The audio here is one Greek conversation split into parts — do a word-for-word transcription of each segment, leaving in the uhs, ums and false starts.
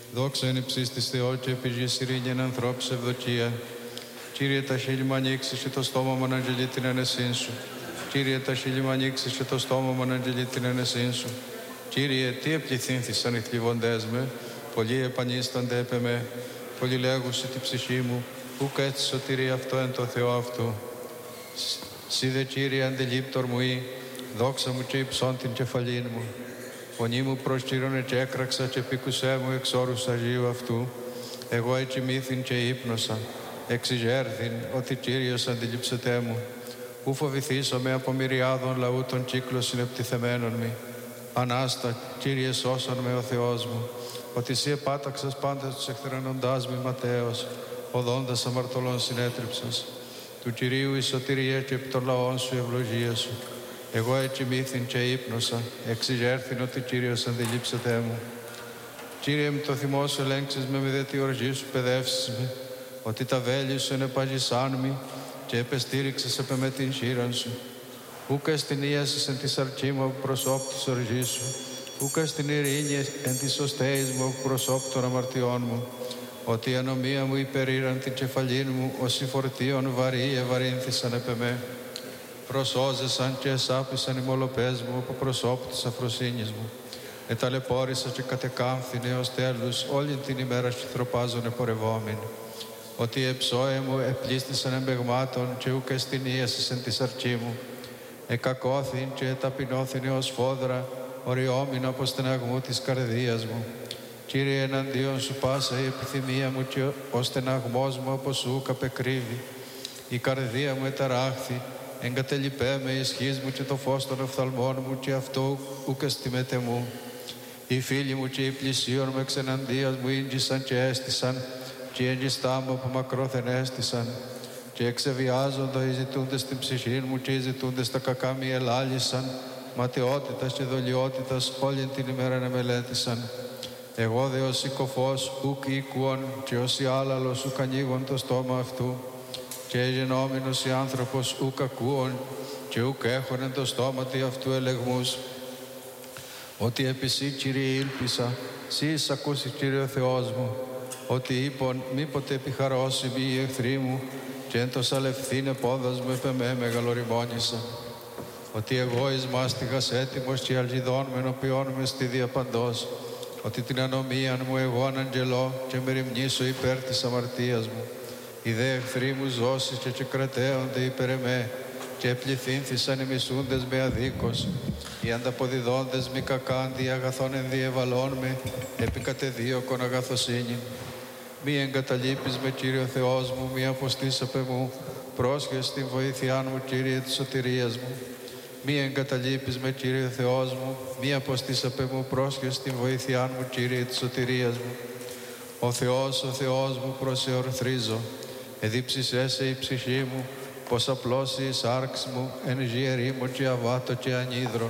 Δόξα εν υψής της Θεό και επί γης ειρήνη εν ανθρώπης ευδοκία. Κύριε, τα χείλη μου ανοίξεις και το στόμα μου αναγγελεί την ενεσύν σου. Κύριε, τα χείλη μου ανοίξεις και το στόμα μου αναγγελεί την ενεσύν σου. Κύριε, τι επληθύνθησαν οι θλιβοντές με, πολλοί επανίστανται έπε με, πολλοί λέγουσι τη ψυχή μου, ούκ έτσι σωτηρεί αυτό εν το Θεό αυτού. Σύ δε, Κύριε, αντιλήπτορ μου ή, δόξα μου και υψών την κεφαλήν μου. Φωνή μου προσκύρωνε και έκραξα και πήκουσέ μου εξ όρους Αγίου αυτού. Εγώ έτσι μύθιν και ύπνοσα, εξηγέρθην ότι Κύριος αντιλήψετέ μου. Ου φοβηθήσομαι από μυριάδων λαού των κύκλων συνεπτυθεμένων μη. Ανάστα, Κύριε, σώσον με ο Θεός μου, ότι Συ επάταξας πάντες τους εχθρενοντάς μη ματέως, οδόντας αμαρτωλών συνέτριψας. Του Κυρίου η σωτηρία και επί των λαών σου ευλογία σου. Εγώ έτσι μύθιν και ύπνοσα, εξηγέρθην ότι Κύριος αντιλήψετέ μου. Κύριε, με το θυμό σου ελέγξεις με, με δε τη οργή σου παιδεύσεις με, ότι τα βέλη σου ενεπαγισάν μη και επεστήριξες επ' με την χείραν σου. Ούκα στην ίασης εν τη σαρκή μου από προσώπου της οργής σου, ούκα στην ειρήνη εν τη σωστέης μου από προσώπου των αμαρτιών μου, ότι η ανομία μου υπερήραν την κεφαλήν μου, ως η φορτίων βαρύ ευαρύνθησαν επ' εμέ. Προσώζεσαν και εσάπησαν οι μολοπές μου από προσώπου της αφροσύνης μου. Εταλαιπώρησα και κατεκάμφθην έως τέλους όλη την ημέρα χυθροπάζων επορευόμενοι. Ότι εψώε μου επλήστησαν εμπεγμάτων και ούκ εστινίασες εν τη σαρκή μου. Εκακώθην και εταπεινώθην έως φόδρα, οριόμην από στεναγμού της καρδίας μου. Κύριε, εναντίον σου πάσα η επιθυμία μου και ο στεναγμός μου από σου καπεκρύβει. Η καρδία μου εταράχθη, εγκατελειπέ με ισχύς μου και το φως των οφθαλμών μου και αυτό ούκ εστιμέται μου. Οι φίλοι μου και οι πλησίον μου εξεναντίας μου ίγγισαν και έστησαν και οι εγγιστά μου από μακρόθεν έστησαν. Και εξεβιάζοντα οι ζητούντες στην ψυχή μου και οι ζητούντες τα κακά μη ελάλησαν, ματαιότητας και δολιότητας όλη την ημέρα να μελέτησαν. Εγώ δε ως οικοφός ουκ οίκουον και ως η άλαλος ουκ ανοίγον το στόμα αυτού, και γενόμενος η άνθρωπος ουκ ακούον και ουκ έχον εν το στόματι αυτού ελεγμούς. Ότι επί Συ, Κύριε, ήλπισα, Συ εις ακούσει, Κύριε ο Θεός μου, ότι είπον μήποτε επιχαρώσει μη οι εχθροί μου και εν το σαλευθύνε πόδας μου επ' εμέ μεγαλοριμόνησα. Ότι εγώ εις μάστιγας έτοιμος και αλγιδών με ενωπιών με στη διαπαντός, ότι την ανομίαν μου εγώ αναγγελώ και με ρημνήσω υπέρ της αμαρτίας μου. Οι δε εχθροί μου ζώσεις και, και κρατέονται υπέρ εμέ και επληθύνθησαν οι μισούντες με αδίκως. Οι ανταποδιδόντες μη κακάντι οι αγαθών ενδιεβαλών με επικατεδίωκον αγαθοσύνη. Μη εγκαταλείπεις με, Κύριε ο Θεός μου, μη αποστείς απ' εμού, πρόσχες στην βοήθειά μου, Κύριε της σωτηρίας μου. Μη εγκαταλείπεις με, Κύριε ο Θεός μου, μη αποστείς απ' εμού, πρόσχες στην βοήθειά μου, Κύριε της σωτηρίας μου. Ο Θεός, ο Θεός μου, προσεορθρίζω, εδίψησέ σε η ψυχή μου, πως απλώσει η σάρξ μου, εν γη μου και αβάτο και ανίδρο.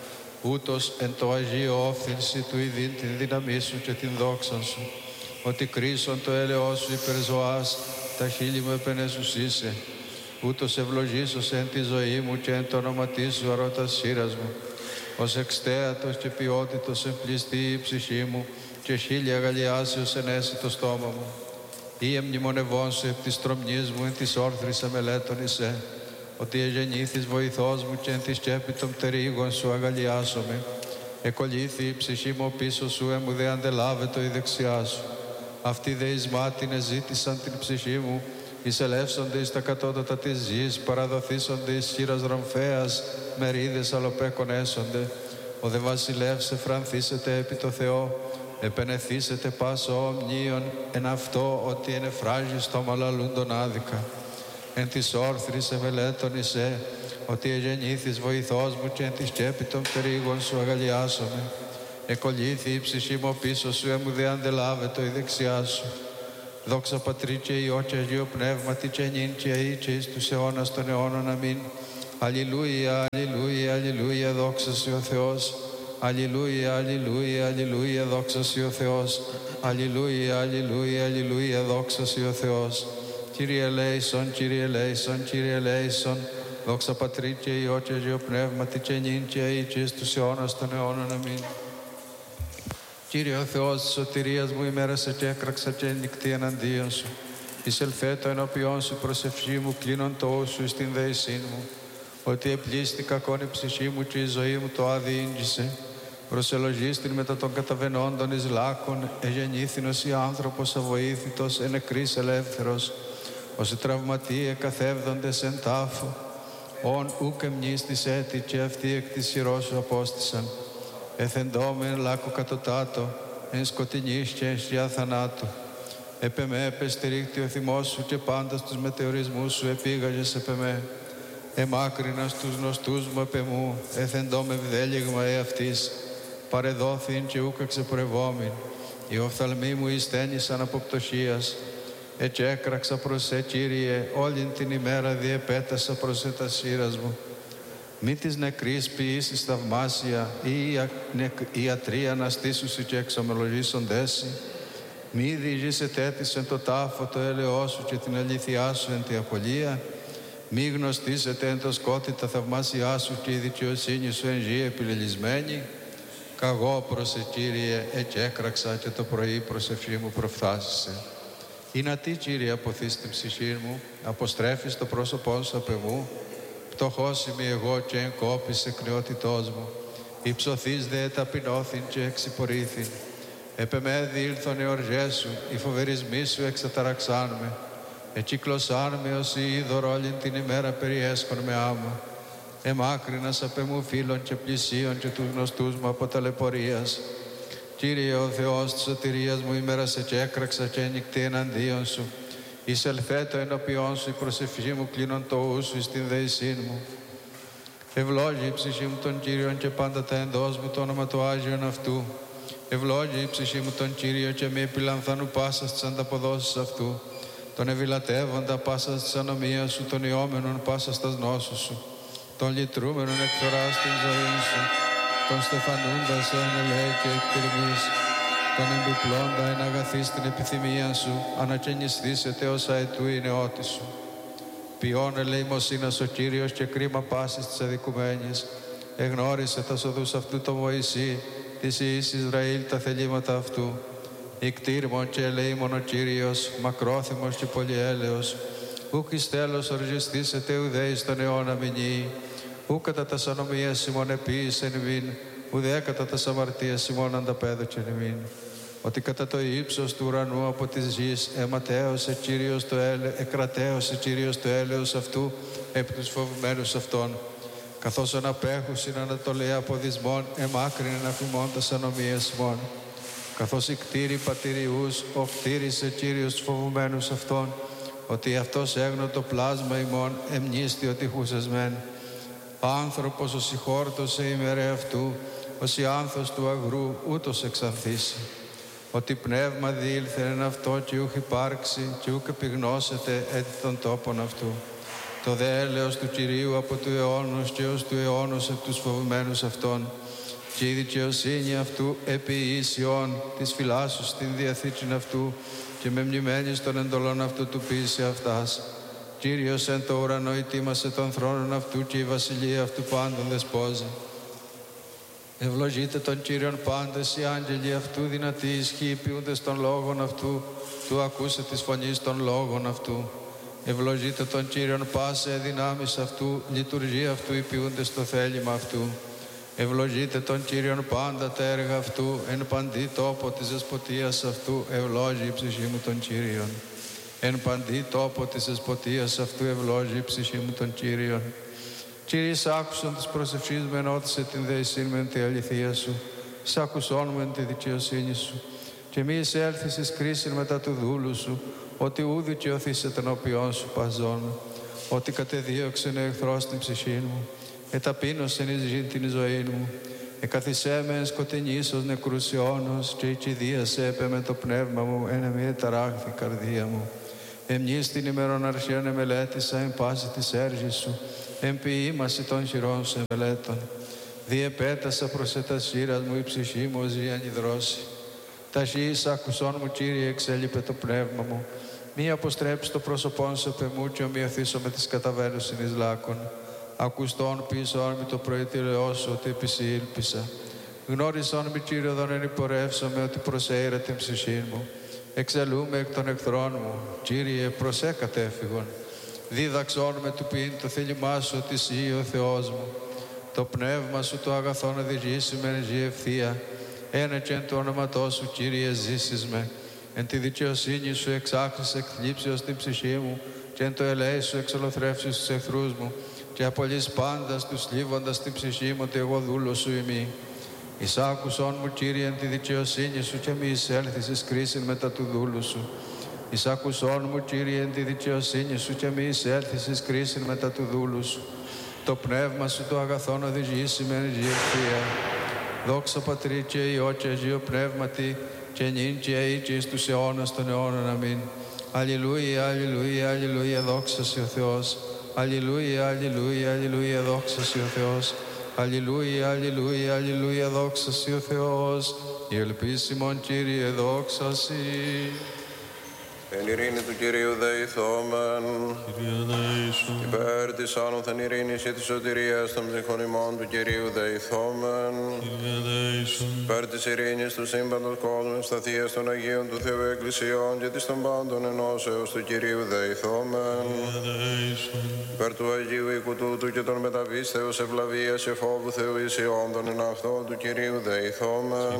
Ούτως εν το Αγίο όφθηνση του ειδήν την δύναμή σου και την δόξα σου, ότι κρίσον το έλεος σου υπερ ζωάς, τα χείλη μου επενεσουσίσε. Ούτως ευλογήσωσε εν τη ζωή μου και εν το όνοματί σου αρώτα σύρας μου. Ως εξτέατος και ποιότητος εμπλιστεί η ψυχή μου και χίλια αγαλιάσεως ενέσει το στόμα μου. Ή εμνημονευών σου επ' της τρομνής μου εν της όρθρης αμελέτων εισέ, ότι εγεννήθης βοηθός μου και εν της σκέπη των πτερίγων σου αγαλιάσομαι. Εκολύθη η ψυχή μου πίσω σου, εμου δε αντελάβετο η δεξιά σου. Αυτοί δε εις μάτιν εζήτησαν την ψυχή μου, εισελεύσονται εις τα κατώτατα της γης, παραδοθήσονται εις χείρας ρομφέας, μερίδες αλλοπέκον έσονται. Ο δε βασιλεύς εφρανθήσεται επί το Θεό, επενεθήσετε πάσο ομνίων, εν αυτό ότι ενεφράζει στο μαλαλούντον άδικα. Εν της όρθρης εμελέτων εισέ, ότι εγεννήθης βοηθός μου και εν τη σκέπη των περίγων σου αγαλιάσομαι. Εκολύθη η ψυχή μου πίσω σου, εμου δε αντελάβετο η δεξιά σου. Δόξα Πατρί και Υιό και Αγίο Πνεύματι και νυν και αεί και εις τους αιώνας των αιώνων. Αμήν. Αλληλούια, αλληλούια, αλληλούια, δόξα Συ ο Θεός. Αλληλούια, αλληλούια, αλληλούια, δόξα Συ ο Θεός. Αλληλούια, αλληλούια, αλληλούια, δόξα Συ ο Θεός. Κύριε ελέησον, Κύριε ελέησον, Κύριε ελέησον. Δόξα Πατρί και Υιό και Αγίο Πνεύματι και νυν και αεί και εις τους αιώνας των αιώνων. Αμήν. Κύριε ο Θεός της σωτηρίας μου, ημέρασε και έκραξα και νυχτή εναντίον σου. Εισελθέτω ενώπιόν σου προσευχή μου, κλείνον το ου σου στην δέησήν μου. Ότι επλήστη κακόν η ψυχή μου και η ζωή μου το άδει ίντζησε. Προσελογίστην μετά των καταβενόντων εις λάκων, εγεννήθηνος η άνθρωπος αβοήθητος, ενεκρής ελεύθερος. Όσοι τραυματίε καθεύδοντες εν τάφο, ον ούκ εμνίστης έτη και αυτοί εκ της σειρός σου απόστησαν. Εθεντόμεν λάκο κατωτάτο, εν σκοτεινής και εν σκιά θανάτου. Επεμέ επεστηρίχτη ο θυμός σου και πάντα στους μετεωρισμούς σου επήγαγες επεμέ. Εμάκρινα στους γνωστούς μου επεμού, εθεντόμε βδέλιγμα εαυτής. Παρεδόθην και ούκα ξεπορευόμην. Οι οφθαλμοί μου εισθένησαν από πτωχίας. Έτσι έκραξα προς σε, Κύριε, όλην την ημέρα διεπέτασα προς τα σύρας μου. Μη της νεκρής ποιήσεις θαυμάσια ή η ιατρία να στήσουσι και εξομολογήσοντέσι. Μη διηγήσε τέτησεν το τάφο το έλεό σου και την αλήθειά σου εν τη απολία. Μη γνωστήσετε εν το σκότη τα θαυμάσια σου και η δικαιοσύνη σου εν γη επιλελισμένη. Καγώ προς σε, Κύριε, έτσι έκραξα και το πρωί προσευχή μου προφθάσισε. Είναι τι, Κύριε, αποθείς την ψυχή μου, αποστρέφεις το πρόσωπό σου απ' εμού. Πτωχός είμαι εγώ και εγκόπης εκ νεότητός μου. Υψωθείς δε ταπεινώθην και εξυπορήθην. Επεμέ διήλθον οι οργές σου, οι φοβερισμοί σου εξαταραξάν με. Εκύκλωσάν με ως η είδωρ όλην την ημέρα περιέσχον με άμα. Εμάκρυνας απ' εμού φίλων και πλησίων και τους γνωστούς μου από ταλαιπωρίας. Κύριε ο Θεός της σωτηρίας μου, ημέρασε και έκραξα και νυχτή εναντίον σου. Εισελθέτω ενώπιόν σου η προσευχή μου, κλείνον το ου σου στην δέησήν μου. Ευλόγη η ψυχή μου τον Κύριον και πάντα τα εντός μου το όνομα του Άγιον αυτού. Ευλόγη η ψυχή μου τον Κύριο και μη επιλανθάνου πάσα στις ανταποδόσεις αυτού. Τον ευηλατεύοντα πάσα στις ανομίας σου, τον ιόμενον πάσα στα νόσους σου. Τον λυτρούμενον εκφράς την ζωή σου. Τον στεφανούντα σε ανελέη και εκτιρμής. Τον εμπιπλώντα εν αγαθής την επιθυμία σου, ανακαινιστήσετε ως αετού η νεότη σου. Ποιόν ελεημοσύνας ο Κύριος και κρίμα πάσης της αδικουμένης. Εγνώρισε τα οδούς αυτού το Μωυσή, της Ιης Ισραήλ τα θελήματα αυτού. Ικτήρμον και ελεήμον ο Κύριος, μακρόθυμος και πολυέλεος. Ούκ εις τέλος οργιστήσετε ουδέη στον αιώνα μηνύει. Ούκ κατά τας ανομίες ημών επίησεν ημίν, ουδέ κατά τας αμαρτίας ημών ανταπέδωκεν ημίν. Ότι κατά το ύψος του ουρανού από της γης εματέωσε Κύριος το έλεος, εκρατέωσε Κύριος το έλεος αυτού επί τους φοβημένους αυτών. Καθώς αναπέχουσιν ανατολέα από δυσμών, εμάκρυνεν αφημών τας ανομίες ημών. Καθώς οι κτήροι πατηριούς, οχτήρισε Κύριος τους φοβημένους αυτών, ότι αυτός έγνω το πλάσμα ημών, εμνίστη ότι χουσεσμέν. Άνθρωπος ο συγχώρτωσε ημερέ αυτού, ως η άνθος του αγρού ούτως εξανθήσει. Ότι πνεύμα διήλθε εν αυτό και ούχ υπάρξει και ούκ επιγνώσεται έτη των τόπων αυτού. Το δε έλεος του Κυρίου από του αιώνος και ως του αιώνος εκ τους φοβημένους αυτών. Και η δικαιοσύνη αυτού επί ίσιον της φυλάσσου στην διαθήκην αυτού και με μνημένης των εντολών αυτού του ποιήσε αυτάς. Κύριος εν το ουρανό ητήμασε των θρόνων αυτού και η βασιλεία αυτού πάντων δεσπόζει. Ευλογείτε τον Κύριον πάντες οι άγγελοι αυτού, δυνατοί ισχύοι ποιούντες των λόγων αυτού, του ακούσε της φωνής των λόγων αυτού. Ευλογείτε τον Κύριον πάσε δυνάμεις αυτού, λειτουργία αυτού υποιούντες το θέλημα αυτού. Ευλογείτε τον Κύριον πάντα τα έργα αυτού, εν παντή τόπο της δεσποτείας αυτού, ευλόγη η ψυχή μου τον Κύριον. Εν παντή τόπο της δεσποτείας αυτού, ευλόγη η ψυχή μου τον Κύριον. Κύριε, σ' άκουσον της προσευχής μου, ενώτισε την δεησήν με τη αληθεία σου. Σ' άκουσον με τη δικαιοσύνη σου. Και μη εισέλθεις εις κρίσιν μετά του δούλου σου, ότι ου δικαιωθείς ενώπιόν σου παζών. Ότι κατεδίωξεν ο εχθρός την ψυχή μου, εταπείνωσεν εις γην την ζωή μου. Εκαθισέ με εν σκοτεινής ως νεκρούς αιώνος, και η κηδίασε έπε με το πνεύμα μου, εν εμή εταράχθη η καρδία μου. Εμνείς την ημερών αρχαίων εμελέτησα, εν πάση της έργης σου, εν ποιήμαση των χειρών σε μελέτων. Διεπέτασα προς τα σύρας μου, η ψυχή μου ως ανιδρώση. Ταχύς άκουσόν μου, Κύριε, εξέλιπε το πνεύμα μου. Μη αποστρέψει το πρόσωπόν σου επ' εμού και ομοιωθήσω με τις καταβαίνουσιν εις λάκων. Ακουστόν πίσω άρμη το προητήρεό σου, ότι επισή ήλπισα. Γνώρισαν με Κύριε δεν ενυπορεύσαμε ότι προσέειρα την ψυχή μου. Εξελούμε εκ των εχθρών μου. Κύριε, προσέ κατέφυγον. Δίδαξόν με του ποιήν το θέλημά σου ότι εσύ ο Θεός μου. Το πνεύμα σου το αγαθό να διηγήσει με ζει ευθεία. Ένα και εν το όνοματό σου, Κύριε, ζήσεις με. Εν τη δικαιοσύνη σου εξάξεις εκ θλίψεως την ψυχή μου και εν το ελέη σου εξολοθρεύσεις τους εχθρούς μου και απολύς πάντας τους θλίβοντας την ψυχή μου ότι εγώ δούλος σου ημί. Εισάκουσον μου, Κύριε, εν τη δικαιοσύνη σου και μη εισέλθεις εις κρίσιν μετά του δούλου σου. Εισάκουσον μου, Κύριε, εν τη δικαιοσύνη σου και μη εισέλθεις εις κρίσιν μετά του δούλου σου. Το πνεύμα σου το αγαθό να οδηγήσει με ζει ευθεία. Δόξα Πατρί και Υιό και Αγίο Πνεύματι και νυν και αεί και εις τους αιώνας των αιώνων. Αμήν. Αλληλούια, αλληλούια, αλληλούια, δόξα σοι ο Θεός. Αλληλούια, αλληλούια, αλληλούια, δόξα σοι ο Θεός. Αλληλούια, αλληλούια, αλληλούια, δόξα σοι ο Θεός. Η ελπίσιμον, Κύριε, δόξα σοι. Εν ειρήνη του Κυρίου δεηθόμεν, υπέρ της άνωθεν ειρήνης και της σωτηρίας των ψυχών ημών του Κυρίου δεηθόμεν, υπέρ της ειρήνης του σύμπαντος κόσμου, ευσταθίας των Αγίων του Θεού Εκκλησιών και της των πάντων ενώσεως του Κυρίου δεηθόμεν, υπέρ του Αγίου οίκου τούτου και των μεταπίστεως ευλαβίας και φόβου Θεού Ισιών των εν αυτό του Κυρίου δεηθόμεν,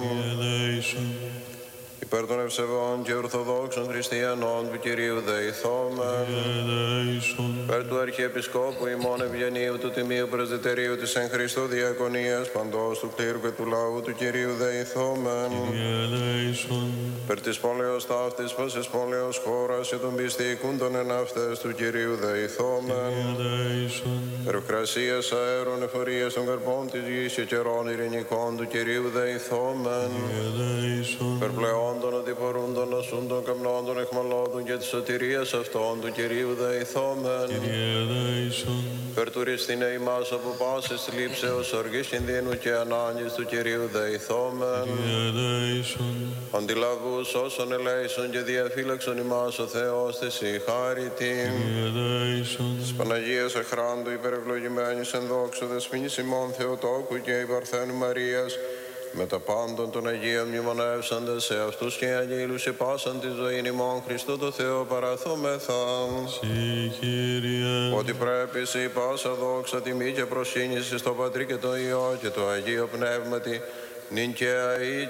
υπέρ των ευσεβών και ορθοδόξων χριστιανών του Κυρίου δεηθόμεν, υπέρ του Αρχιεπισκόπου ημών Ευγενίου του Τιμίου Πρεσβυτερίου της εν Χριστώ Διακονίας παντός του κλήρου και του λαού του Κυρίου δεηθόμεν, υπέρ της πόλεως ταύτης πάσης πόλεως χώρας και των πιστήκων των εν αυτές του Κυρίου δεηθόμεν, υπέρ ευκρασίας αέρων εφορίας των καρπών της γης και καιρών ειρηνικών του Κυρίου δεηθόμεν, υπέρ πλεόντων οδηπορούντων νοσούντων καπνόντων εχμαλώτων και της σωτηρίας αυτών του Κυρίου δεηθόμεν, υπέρ του ρηστήνε ημάς από πάσης θλίψεως οργής κινδύνου και ανάγκης του Κυρίου δεηθόμεν, αντιλαβούς όσων ελέησον και διαφύλαξον ημάς ο Θεός της η χάριτην, της Παναγίας Αχράντου υπερευλογημένης εν δόξου δεσποινής ημών Θεοτόκου και η Παρθένου Μαρίας, με τα πάντων των Αγίων μνημονεύσαντες σε αυτούς και αγγείλους και πάσαν τη ζωή ημών Χριστό το Θεό παραθόμεθα. Ότι πρέπει σε πάσα δόξα τιμή και προσκύνηση στο Πατρί και το Υιό και το Αγίο Πνεύματι, νυν και αεί